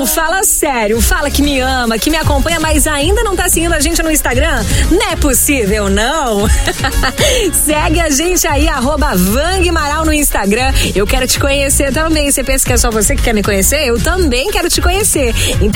Fala sério, fala que me ama, que me acompanha, mas ainda não tá seguindo a gente no Instagram? Não é possível, não. Segue a gente aí, @Vangmaral no Instagram. Eu quero te conhecer também. Você pensa que é só você que quer me conhecer? Eu também quero te conhecer.